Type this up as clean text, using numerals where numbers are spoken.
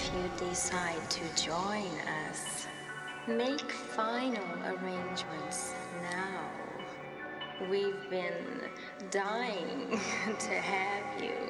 if you decide to join us. Make final arrangements now. We've been dying to have you.